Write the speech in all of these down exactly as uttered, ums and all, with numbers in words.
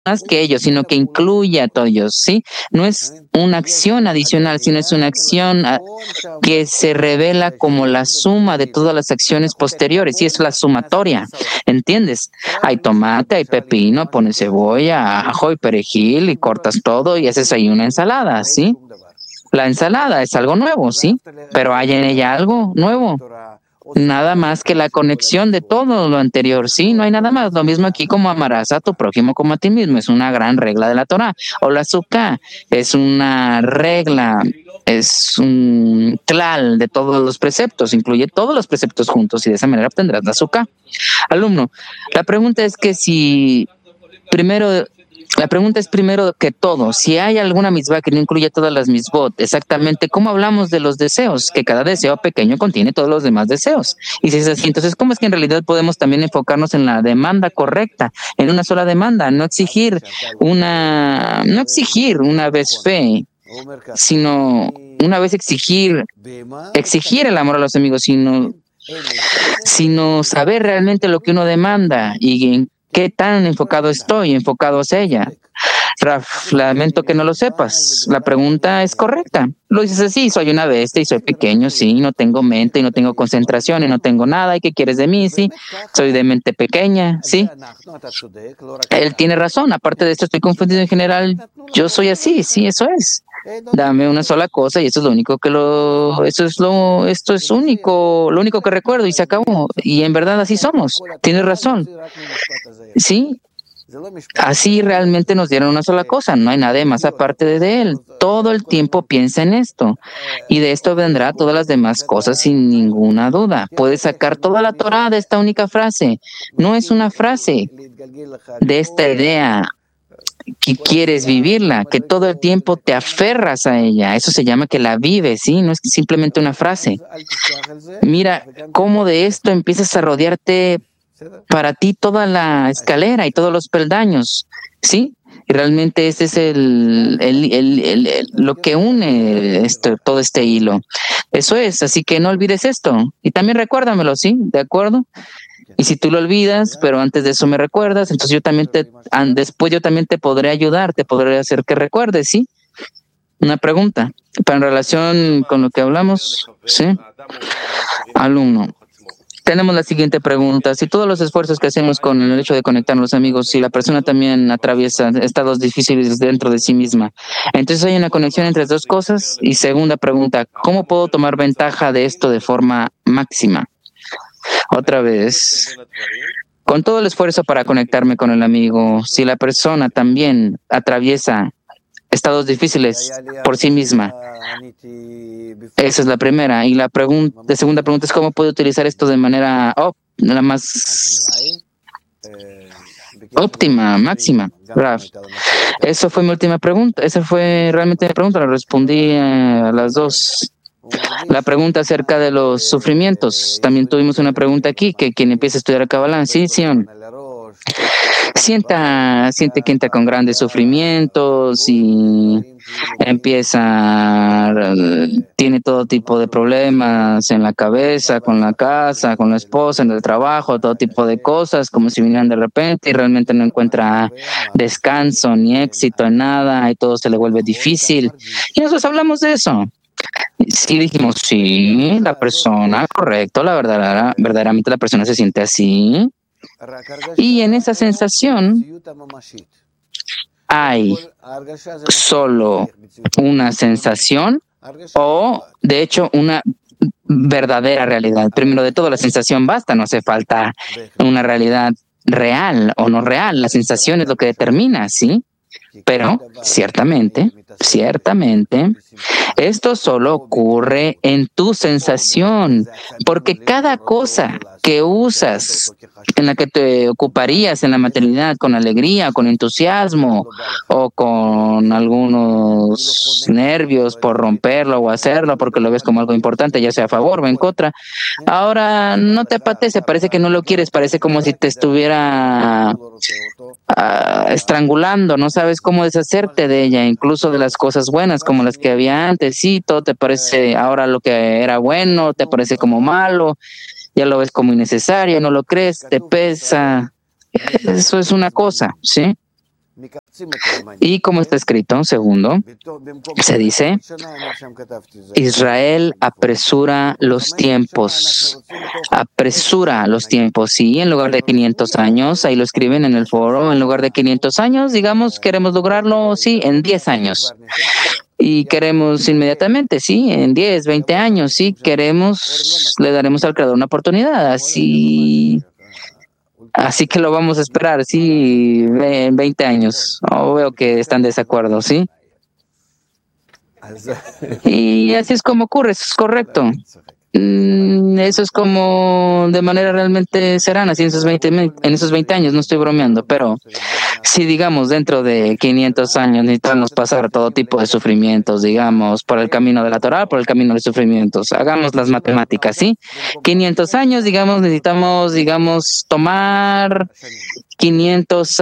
más que ellos, sino que incluye a todos ellos, ¿sí? No es una acción adicional, sino es una acción a, que se revela como la suma de todas las acciones posteriores, y es la sumatoria, ¿entiendes? Hay tomate, hay pepino, pones cebolla, ajo y perejil y cortas todo y haces ahí una ensalada, ¿sí? La ensalada es algo nuevo, ¿sí? Pero hay en ella algo nuevo. Nada más que la conexión de todo lo anterior, sí, no hay nada más. Lo mismo aquí como amarás a tu prójimo como a ti mismo, es una gran regla de la Torah. O la azúcar es una regla, es un clal de todos los preceptos, incluye todos los preceptos juntos y de esa manera obtendrás la azúcar. Alumno, la pregunta es que si primero... La pregunta es primero que todo, si hay alguna mitzvah que no incluye todas las mitzvot, exactamente cómo hablamos de los deseos, que cada deseo pequeño contiene todos los demás deseos. Y si es así, entonces, ¿cómo es que en realidad podemos también enfocarnos en la demanda correcta, en una sola demanda, no exigir una, no exigir una vez fe, sino una vez exigir, exigir el amor a los amigos, sino, sino saber realmente lo que uno demanda y en qué tan enfocado estoy, enfocado hacia ella. Raf, lamento que no lo sepas. La pregunta es correcta. Lo dices así, soy una bestia y soy pequeño, sí, no tengo mente y no tengo concentración y no tengo nada. ¿Y qué quieres de mí? Sí, soy de mente pequeña, sí. Él tiene razón. Aparte de esto, estoy confundido en general. Yo soy así, sí, eso es. Dame una sola cosa y eso es lo único que lo, eso es lo, esto es único, lo único que recuerdo y se acabó. Y en verdad así somos. Tienes razón. Sí, así realmente nos dieron una sola cosa. No hay nada más aparte de él. Todo el tiempo piensa en esto. Y de esto vendrá todas las demás cosas sin ninguna duda. Puedes sacar toda la Torah de esta única frase. No es una frase de esta idea que quieres vivirla, que todo el tiempo te aferras a ella. Eso se llama que la vives, ¿sí? No es simplemente una frase. Mira cómo de esto empiezas a rodearte para ti toda la escalera y todos los peldaños, ¿sí? Y realmente ese es el, el, el, el, el lo que une esto, todo este hilo. Eso es, así que no olvides esto. Y también recuérdamelo, ¿sí? ¿De acuerdo? Y si tú lo olvidas, pero antes de eso me recuerdas, entonces yo también te, después yo también te podré ayudar, te podré hacer que recuerdes, ¿sí? Una pregunta, para en relación con lo que hablamos, ¿sí? Alumno, tenemos la siguiente pregunta. Si todos los esfuerzos que hacemos con el hecho de conectar a los amigos, si la persona también atraviesa estados difíciles dentro de sí misma, entonces hay una conexión entre las dos cosas. Y segunda pregunta, ¿cómo puedo tomar ventaja de esto de forma máxima? Otra vez, con todo el esfuerzo para conectarme con el amigo, si la persona también atraviesa estados difíciles por sí misma, esa es la primera. Y la, pregun- la segunda pregunta es cómo puedo utilizar esto de manera op- la más óptima, máxima. Raf. Eso fue mi última pregunta. Esa fue realmente mi pregunta. La respondí eh, a las dos. La pregunta acerca de los sufrimientos. También tuvimos una pregunta aquí, que quien empieza a estudiar Kabbalah, sí, Sion. Sienta, siente que entra con grandes sufrimientos y empieza, tiene todo tipo de problemas en la cabeza, con la casa, con la esposa, en el trabajo, todo tipo de cosas, como si vinieran de repente y realmente no encuentra descanso ni éxito en nada y todo se le vuelve difícil. Y nosotros hablamos de eso. Sí, dijimos, sí, la persona, correcto, la verdad, verdaderamente la persona se siente así. Y en esa sensación hay solo una sensación o, de hecho, una verdadera realidad. Primero de todo, la sensación basta, no hace falta una realidad real o no real. La sensación es lo que determina, ¿sí? Pero ciertamente, ciertamente, esto solo ocurre en tu sensación, porque cada cosa que usas, en la que te ocuparías en la maternidad con alegría, con entusiasmo o con algunos nervios por romperlo o hacerlo porque lo ves como algo importante, ya sea a favor o en contra, ahora no te apetece, parece que no lo quieres, parece como si te estuviera uh, estrangulando, no sabes cómo deshacerte de ella, incluso de las cosas buenas como las que había antes. Sí, todo te parece ahora lo que era bueno, te parece como malo, ya lo ves como innecesario, no lo crees, te pesa. Eso es una cosa, ¿sí? Y como está escrito, segundo, se dice, Israel apresura los tiempos, apresura los tiempos, sí, en lugar de quinientos años, ahí lo escriben en el foro, en lugar de quinientos años, digamos, queremos lograrlo, sí, en diez años. Y queremos inmediatamente, sí, en diez, veinte años, sí, queremos, le daremos al Creador una oportunidad, así... Así que lo vamos a esperar, sí, en veinte años. Oh, veo que están de desacuerdo, ¿sí? Y así es como ocurre, eso es correcto. Mm, Eso es como de manera realmente serana, así en esos veinte, en esos veinte años, no estoy bromeando, pero si digamos dentro de quinientos años necesitamos pasar todo tipo de sufrimientos, digamos, por el camino de la Torah, por el camino de sufrimientos, hagamos las matemáticas, ¿sí? quinientos años, digamos, necesitamos, digamos, tomar quinientos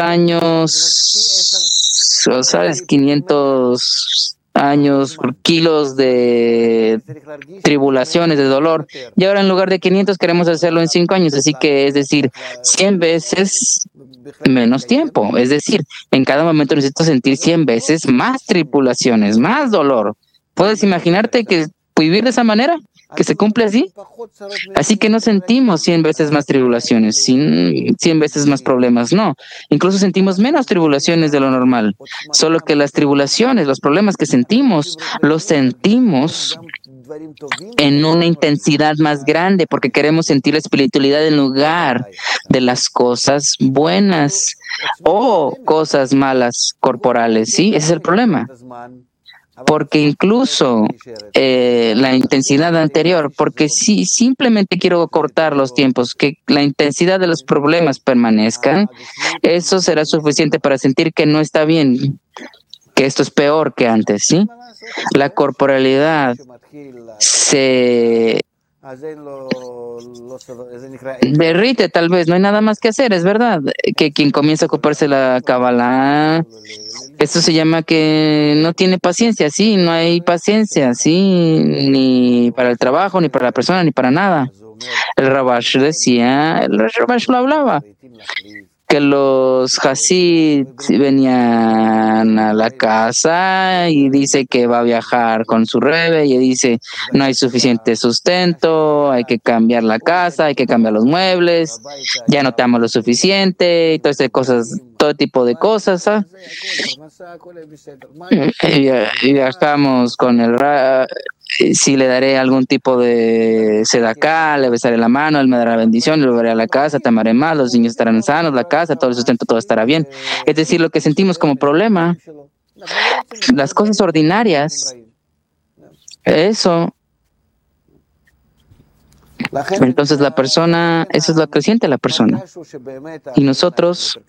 años, ¿sabes? quinientos años, kilos de tribulaciones, de dolor, y ahora en lugar de quinientos queremos hacerlo en cinco años, así que es decir, cien veces menos tiempo, es decir, en cada momento necesito sentir cien veces más tribulaciones, más dolor. ¿Puedes imaginarte que vivir de esa manera? ¿Que se cumple así? Así que no sentimos cien veces más tribulaciones, cien veces más problemas, no. Incluso sentimos menos tribulaciones de lo normal. Solo que las tribulaciones, los problemas que sentimos, los sentimos en una intensidad más grande porque queremos sentir la espiritualidad en lugar de las cosas buenas o cosas malas corporales, ¿sí? Ese es el problema. Porque incluso eh, la intensidad anterior, porque si simplemente quiero cortar los tiempos, que la intensidad de los problemas permanezcan, eso será suficiente para sentir que no está bien, que esto es peor que antes, ¿sí? La corporalidad se derrite, tal vez, no hay nada más que hacer, es verdad, que quien comienza a ocuparse la Kabbalah, eso se llama que no tiene paciencia, sí, no hay paciencia, sí, ni para el trabajo, ni para la persona, ni para nada. El Rabash decía, el Rabash lo hablaba, que los Hasid venían a la casa y dice que va a viajar con su rebe y dice no hay suficiente sustento, hay que cambiar la casa, hay que cambiar los muebles, ya no te amo lo suficiente y todas esas cosas, todo tipo de cosas. ¿Ah? Y viajamos con el ra si le daré algún tipo de sedaká, le besaré la mano, él me dará la bendición, le volveré a la casa, te amaré más, los niños estarán sanos, la casa, todo el sustento, todo estará bien. Es decir, lo que sentimos como problema, las cosas ordinarias, eso. Entonces la persona, eso es lo que siente la persona. Y nosotros,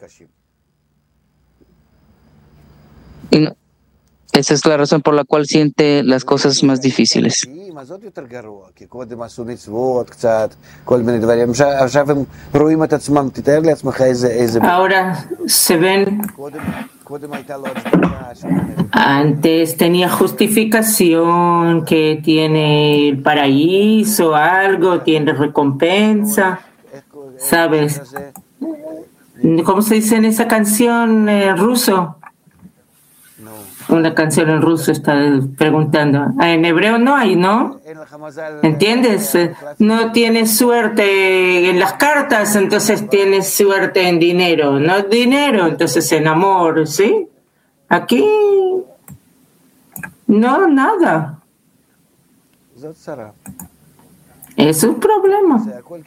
y no, esa es la razón por la cual siente las cosas más difíciles. Ahora se ven. Antes tenía justificación, que tiene el paraíso, algo, tiene recompensa, ¿sabes? ¿Cómo se dice en esa canción en ruso? Una canción en ruso está preguntando. En hebreo no hay, ¿no? ¿Entiendes? No tienes suerte en las cartas, entonces tienes suerte en dinero. No dinero, entonces en amor, ¿sí? Aquí no, nada. Es un problema.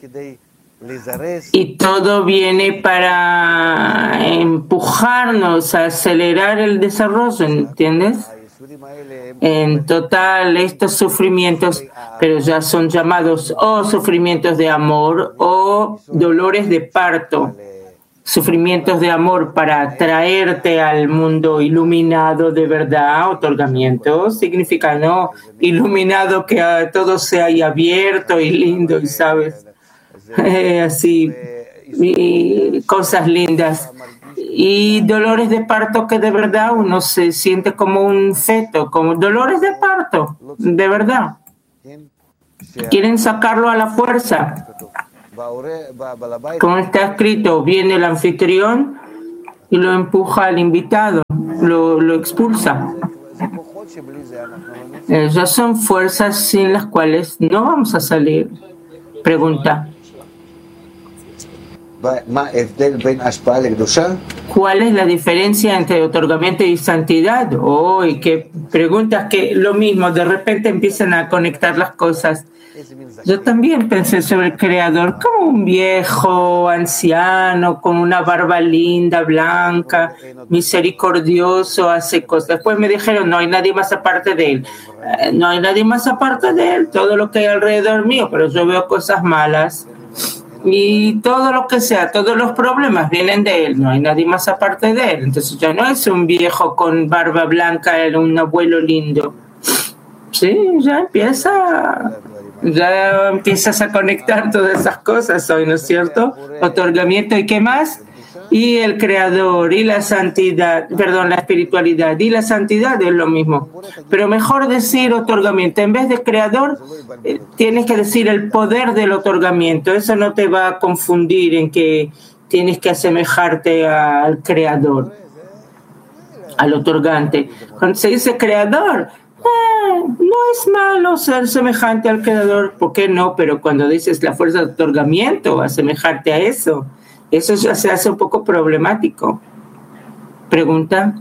Y todo viene para empujarnos a acelerar el desarrollo, ¿entiendes? En total, estos sufrimientos, pero ya son llamados o sufrimientos de amor o dolores de parto. Sufrimientos de amor para traerte al mundo iluminado de verdad, otorgamiento, significa no iluminado que todo sea ahí abierto y lindo, y sabes. Eh, así, y cosas lindas y dolores de parto que de verdad uno se siente como un feto, como dolores de parto, de verdad. Quieren sacarlo a la fuerza. Como está escrito, viene el anfitrión y lo empuja al invitado, lo, lo expulsa. Esas son fuerzas sin las cuales no vamos a salir. Pregunta. ¿Cuál es la diferencia entre otorgamiento y santidad? Oh, y que preguntas que lo mismo, de repente empiezan a conectar las cosas. Yo también pensé sobre el Creador como un viejo, anciano, con una barba linda, blanca, misericordioso, hace cosas. Después me dijeron, no hay nadie más aparte de él. Eh, no hay nadie más aparte de él, todo lo que hay alrededor mío, pero yo veo cosas malas. Y todo lo que sea, todos los problemas vienen de él, no hay nadie más aparte de él. Entonces ya no es un viejo con barba blanca, era un abuelo lindo. Sí, ya empieza, ya empiezas a conectar todas esas cosas hoy, ¿no es cierto? Otorgamiento y qué más, y el Creador y la santidad, perdón, la espiritualidad y la santidad es lo mismo. Pero mejor decir otorgamiento. En vez de Creador, eh, tienes que decir el poder del otorgamiento. Eso no te va a confundir en que tienes que asemejarte al Creador, al otorgante. Cuando se dice Creador, eh, no es malo ser semejante al Creador. ¿Por qué no? Pero cuando dices la fuerza de otorgamiento, asemejarte a eso, eso ya se hace un poco problemático. Pregunta.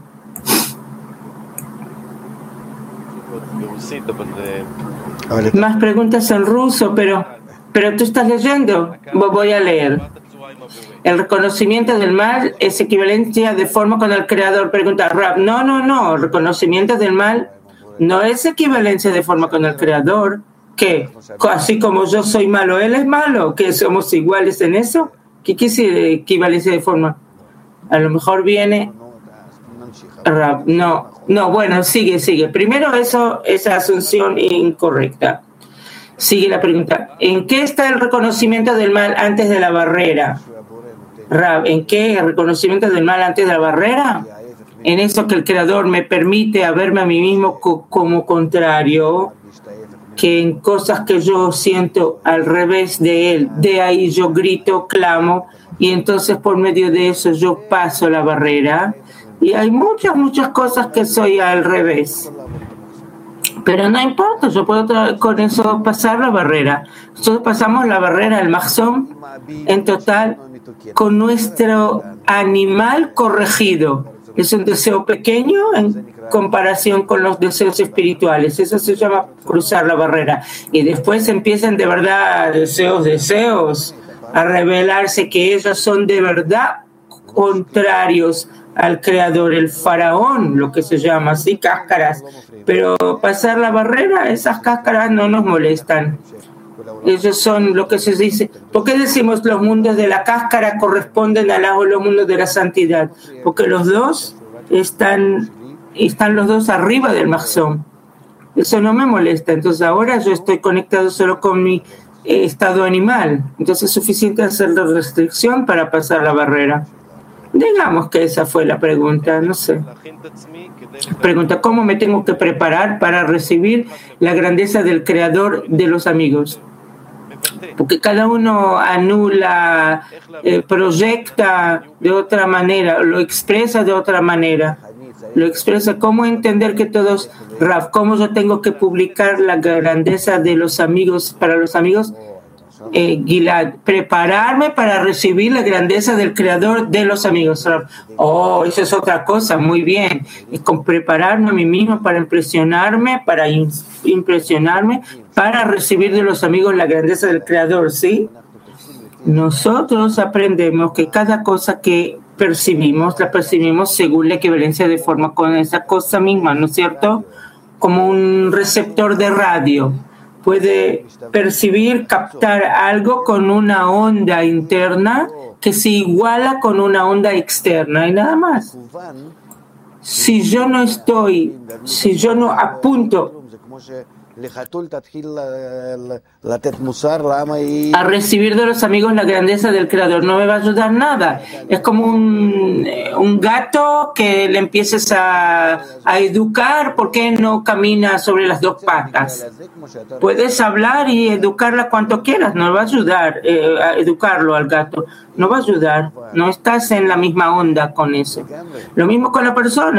Más preguntas en ruso, pero, pero tú estás leyendo. Voy a leer. El reconocimiento del mal es equivalencia de forma con el Creador. Pregunta Rab. No, no, no. El reconocimiento del mal no es equivalencia de forma con el Creador. ¿Qué? Así como yo soy malo, él es malo. ¿Que somos iguales en eso? ¿Qué quiere equivalencia de forma? A lo mejor viene Rab. No, no, bueno, sigue, sigue. Primero eso, esa asunción incorrecta. Sigue la pregunta. ¿En qué está el reconocimiento del mal antes de la barrera? Rab, ¿en qué el reconocimiento del mal antes de la barrera? En eso que el Creador me permite a verme a mí mismo co- como contrario, que en cosas que yo siento al revés de él, de ahí yo grito, clamo, y entonces por medio de eso yo paso la barrera. Y hay muchas, muchas cosas que soy al revés. Pero no importa, yo puedo tra- con eso pasar la barrera. Nosotros pasamos la barrera del Mahzón en total con nuestro animal corregido. Es un deseo pequeño en comparación con los deseos espirituales. Eso se llama cruzar la barrera. Y después empiezan de verdad deseos, deseos, a revelarse que ellos son de verdad contrarios al Creador, el faraón, lo que se llama así, cáscaras. Pero pasar la barrera, esas cáscaras no nos molestan. Ellos son lo que se dice. ¿Por qué decimos los mundos de la cáscara corresponden a los mundos de la santidad? Porque los dos están, están los dos arriba del Mahzón. Eso no me molesta. Entonces ahora yo estoy conectado solo con mi eh, estado animal. Entonces es suficiente hacer la restricción para pasar la barrera. Digamos que esa fue la pregunta, no sé. Pregunta, ¿cómo me tengo que preparar para recibir la grandeza del Creador de los amigos? Porque cada uno anula, eh, proyecta de otra manera, lo expresa de otra manera. Lo expresa, ¿cómo entender que todos, Raf, cómo yo tengo que publicar la grandeza de los amigos para los amigos? Eh, Gilad, prepararme para recibir la grandeza del Creador de los amigos. Oh, eso es otra cosa, muy bien. Es con prepararme a mí mismo para impresionarme, para in- impresionarme, para recibir de los amigos la grandeza del Creador, ¿sí? Nosotros aprendemos que cada cosa que percibimos, la percibimos según la equivalencia de forma con esa cosa misma, ¿no es cierto? Como un receptor de radio. Puede percibir, captar algo con una onda interna que se iguala con una onda externa y nada más. Si yo no estoy, si yo no apunto a recibir de los amigos la grandeza del Creador. No me va a ayudar nada. Es como un, un gato que le empieces a, a educar. ¿Por qué no camina sobre las dos patas? Puedes hablar y educarla cuanto quieras. No va a ayudar eh, a educarlo al gato. No va a ayudar. No estás en la misma onda con eso. Lo mismo con la persona.